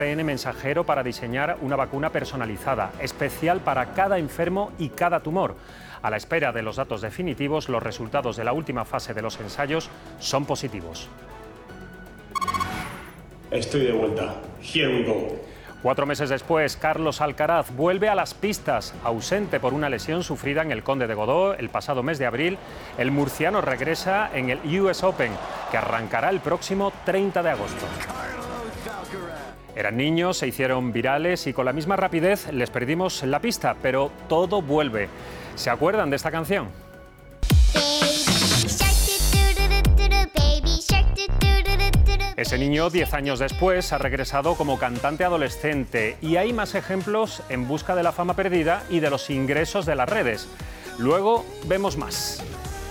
ARN mensajero para diseñar una vacuna personalizada, especial para cada enfermo y cada tumor. A la espera de los datos definitivos, los resultados de la última fase de los ensayos son positivos. Estoy de vuelta. Here we go. 4 meses después, Carlos Alcaraz vuelve a las pistas. Ausente por una lesión sufrida en el Conde de Godó el pasado mes de abril, el murciano regresa en el US Open, que arrancará el próximo 30 de agosto. Eran niños, se hicieron virales y con la misma rapidez les perdimos la pista, pero todo vuelve. ¿Se acuerdan de esta canción? Ese niño, 10 años después, ha regresado como cantante adolescente y hay más ejemplos en busca de la fama perdida y de los ingresos de las redes. Luego vemos más.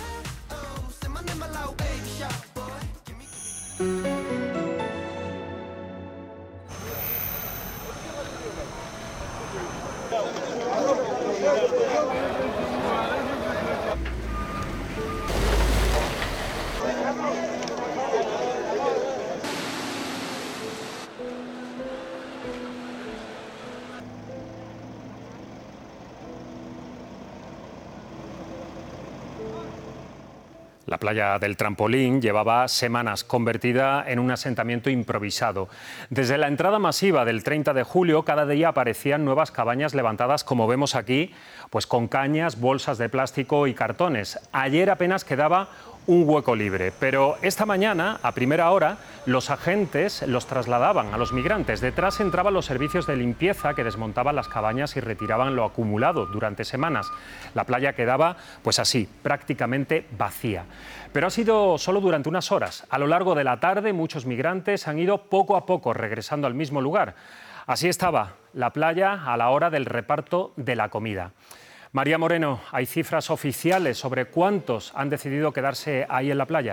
La playa del Trampolín llevaba semanas convertida en un asentamiento improvisado. Desde la entrada masiva del 30 de julio, cada día aparecían nuevas cabañas levantadas, como vemos aquí, pues con cañas, bolsas de plástico y cartones. Ayer apenas quedaba un hueco libre, pero esta mañana, a primera hora, los agentes los trasladaban a los migrantes. Detrás entraban los servicios de limpieza que desmontaban las cabañas y retiraban lo acumulado durante semanas. La playa quedaba, pues así, prácticamente vacía. Pero ha sido solo durante unas horas. A lo largo de la tarde, muchos migrantes han ido poco a poco regresando al mismo lugar. Así estaba la playa a la hora del reparto de la comida. María Moreno, ¿hay cifras oficiales sobre cuántos han decidido quedarse ahí en la playa?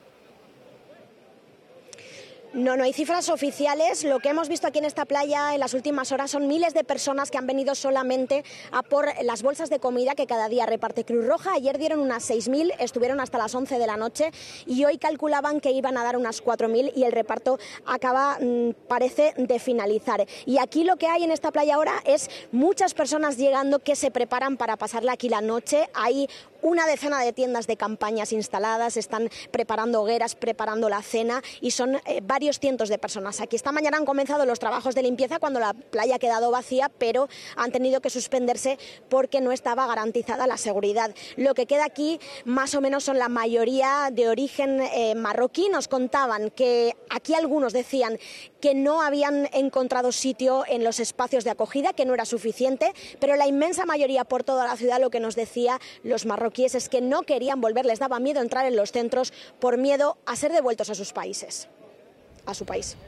No hay cifras oficiales. Lo que hemos visto aquí en esta playa en las últimas horas son miles de personas que han venido solamente a por las bolsas de comida que cada día reparte Cruz Roja. Ayer dieron unas 6.000, estuvieron hasta las 11 de la noche y hoy calculaban que iban a dar unas 4.000 y el reparto acaba, parece, de finalizar. Y aquí lo que hay en esta playa ahora es muchas personas llegando que se preparan para pasarla aquí la noche. Hay una decena de tiendas de campañas instaladas, están preparando hogueras, preparando la cena y son varios cientos de personas aquí. Esta mañana han comenzado los trabajos de limpieza cuando la playa ha quedado vacía, pero han tenido que suspenderse porque no estaba garantizada la seguridad. Lo que queda aquí más o menos son la mayoría de origen marroquí. Nos contaban que aquí algunos decían que no habían encontrado sitio en los espacios de acogida, que no era suficiente, pero la inmensa mayoría por toda la ciudad lo que nos decía los marroquíes es que no querían volver, les daba miedo entrar en los centros por miedo a ser devueltos a sus países, a su país.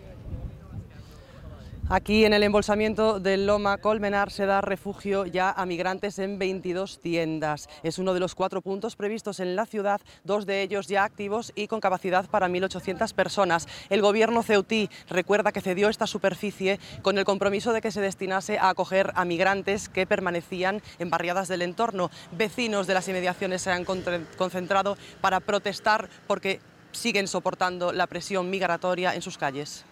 Aquí en el embolsamiento del Loma Colmenar se da refugio ya a migrantes en 22 tiendas. Es uno de los 4 puntos previstos en la ciudad, 2 de ellos ya activos y con capacidad para 1.800 personas. El gobierno ceutí recuerda que cedió esta superficie con el compromiso de que se destinase a acoger a migrantes que permanecían en barriadas del entorno. Vecinos de las inmediaciones se han concentrado para protestar porque siguen soportando la presión migratoria en sus calles.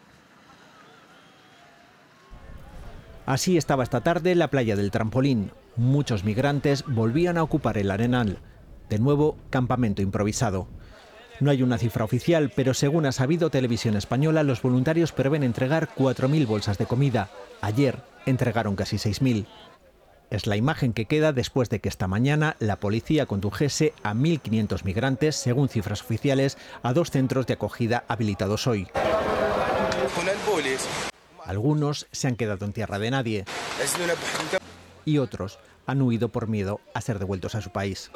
Así estaba esta tarde la playa del Trampolín. Muchos migrantes volvían a ocupar el arenal. De nuevo, campamento improvisado. No hay una cifra oficial, pero según ha sabido Televisión Española, los voluntarios prevén entregar 4.000 bolsas de comida. Ayer entregaron casi 6.000. Es la imagen que queda después de que esta mañana la policía condujese a 1.500 migrantes, según cifras oficiales, a 2 centros de acogida habilitados hoy. Algunos se han quedado en tierra de nadie y otros han huido por miedo a ser devueltos a su país.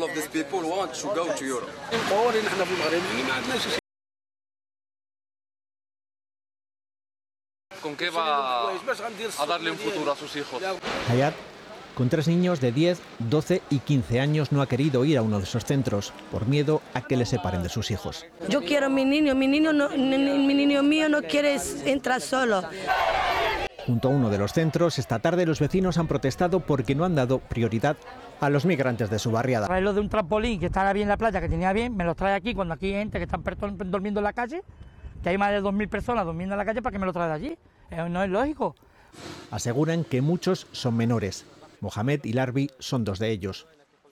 ¿Con qué va a darle un futuro a sus hijos? Hayat, con 3 niños de 10, 12 y 15 años, no ha querido ir a uno de esos centros por miedo a que le separen de sus hijos. Yo quiero a mi niño mío no quiere entrar solo. Junto a uno de los centros, esta tarde los vecinos han protestado porque no han dado prioridad a los migrantes de su barriada. Traerlo de un trampolín que estaba bien en la playa, que tenía bien, me los trae aquí cuando aquí hay gente que están durmiendo en la calle, que hay más de 2.000 personas durmiendo en la calle, ¿para qué me lo trae de allí? No es lógico. Aseguran que muchos son menores. Mohamed y Larbi son dos de ellos.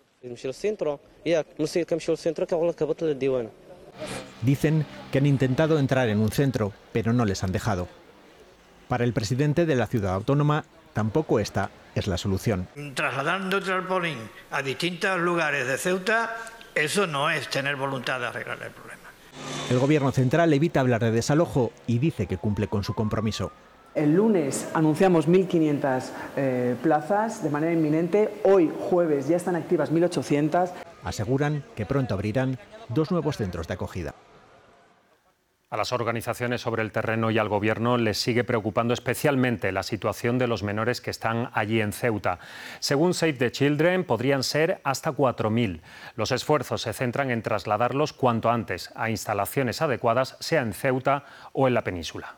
Dicen que han intentado entrar en un centro, pero no les han dejado. Para el presidente de la ciudad autónoma, tampoco esta es la solución. Trasladando trampolín a distintos lugares de Ceuta, eso no es tener voluntad de arreglar el problema. El gobierno central evita hablar de desalojo y dice que cumple con su compromiso. El lunes anunciamos 1.500 plazas de manera inminente. Hoy, jueves, ya están activas 1.800. Aseguran que pronto abrirán 2 nuevos centros de acogida. A las organizaciones sobre el terreno y al Gobierno les sigue preocupando especialmente la situación de los menores que están allí en Ceuta. Según Save the Children, podrían ser hasta 4.000. Los esfuerzos se centran en trasladarlos cuanto antes a instalaciones adecuadas, sea en Ceuta o en la península.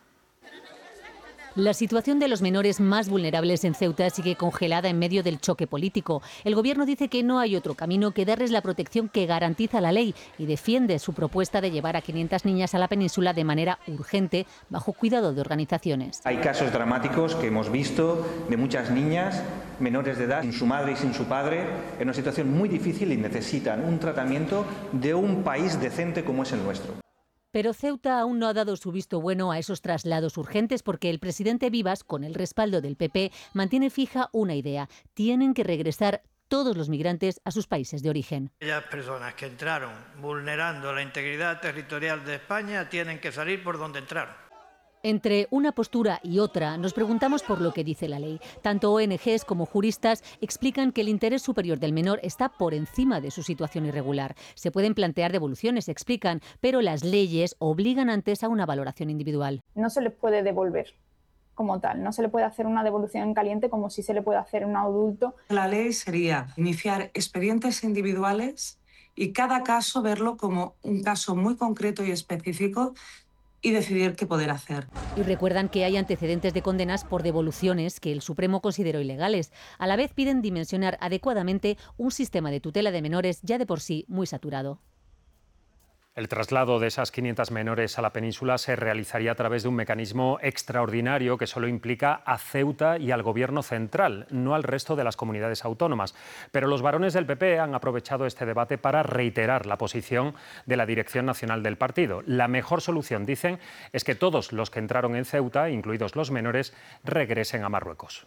La situación de los menores más vulnerables en Ceuta sigue congelada en medio del choque político. El Gobierno dice que no hay otro camino que darles la protección que garantiza la ley y defiende su propuesta de llevar a 500 niñas a la península de manera urgente, bajo cuidado de organizaciones. Hay casos dramáticos que hemos visto de muchas niñas menores de edad, sin su madre y sin su padre, en una situación muy difícil y necesitan un tratamiento de un país decente como es el nuestro. Pero Ceuta aún no ha dado su visto bueno a esos traslados urgentes porque el presidente Vivas, con el respaldo del PP, mantiene fija una idea. Tienen que regresar todos los migrantes a sus países de origen. Aquellas personas que entraron vulnerando la integridad territorial de España tienen que salir por donde entraron. Entre una postura y otra nos preguntamos por lo que dice la ley. Tanto ONGs como juristas explican que el interés superior del menor está por encima de su situación irregular. Se pueden plantear devoluciones, explican, pero las leyes obligan antes a una valoración individual. No se les puede devolver como tal, no se le puede hacer una devolución en caliente como si se le puede hacer a un adulto. La ley sería iniciar expedientes individuales y cada caso verlo como un caso muy concreto y específico y decidir qué poder hacer. Y recuerdan que hay antecedentes de condenas por devoluciones que el Supremo consideró ilegales. A la vez piden dimensionar adecuadamente un sistema de tutela de menores ya de por sí muy saturado. El traslado de esas 500 menores a la península se realizaría a través de un mecanismo extraordinario que solo implica a Ceuta y al Gobierno central, no al resto de las comunidades autónomas. Pero los varones del PP han aprovechado este debate para reiterar la posición de la dirección nacional del partido. La mejor solución, dicen, es que todos los que entraron en Ceuta, incluidos los menores, regresen a Marruecos.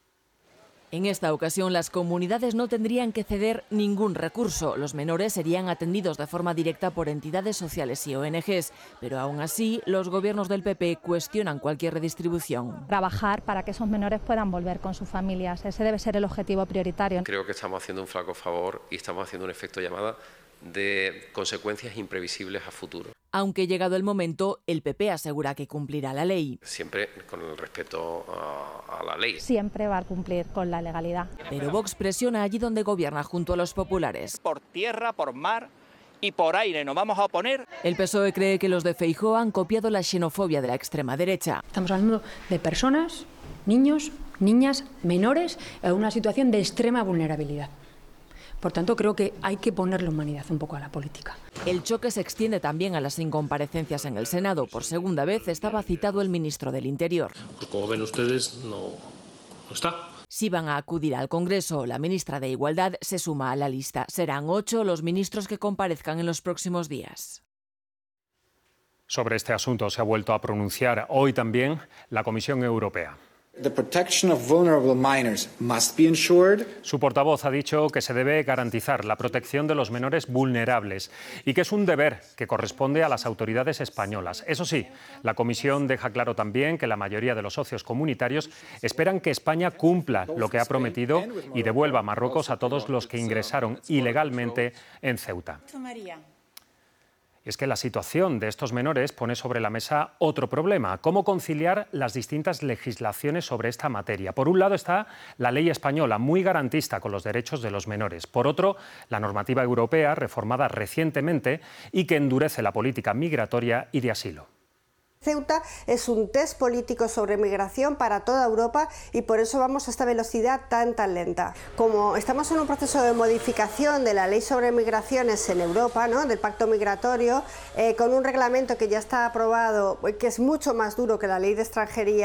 En esta ocasión, las comunidades no tendrían que ceder ningún recurso. Los menores serían atendidos de forma directa por entidades sociales y ONGs. Pero aún así, los gobiernos del PP cuestionan cualquier redistribución. Trabajar para que esos menores puedan volver con sus familias. Ese debe ser el objetivo prioritario. Creo que estamos haciendo un flaco favor y estamos haciendo un efecto llamada de consecuencias imprevisibles a futuro. Aunque llegado el momento, el PP asegura que cumplirá la ley. Siempre con el respeto a la ley. Siempre va a cumplir con la legalidad. Pero Vox presiona allí donde gobierna junto a los populares. Por tierra, por mar y por aire nos vamos a oponer. El PSOE cree que los de Feijóo han copiado la xenofobia de la extrema derecha. Estamos hablando de personas, niños, niñas, menores en una situación de extrema vulnerabilidad. Por tanto, creo que hay que ponerle humanidad un poco a la política. El choque se extiende también a las incomparecencias en el Senado. Por segunda vez estaba citado el ministro del Interior. Pues como ven ustedes, no está. Si van a acudir al Congreso, la ministra de Igualdad se suma a la lista. Serán 8 los ministros que comparezcan en los próximos días. Sobre este asunto se ha vuelto a pronunciar hoy también la Comisión Europea. Su portavoz ha dicho que se debe garantizar la protección de los menores vulnerables y que es un deber que corresponde a las autoridades españolas. Eso sí, la Comisión deja claro también que la mayoría de los socios comunitarios esperan que España cumpla lo que ha prometido y devuelva a Marruecos a todos los que ingresaron ilegalmente en Ceuta. Es que la situación de estos menores pone sobre la mesa otro problema: cómo conciliar las distintas legislaciones sobre esta materia. Por un lado está la ley española, muy garantista con los derechos de los menores. Por otro, la normativa europea, reformada recientemente y que endurece la política migratoria y de asilo. Ceuta es un test político sobre migración para toda Europa y por eso vamos a esta velocidad tan lenta. Como estamos en un proceso de modificación de la ley sobre migraciones en Europa, ¿no?, del pacto migratorio, con un reglamento que ya está aprobado, que es mucho más duro que la ley de extranjería,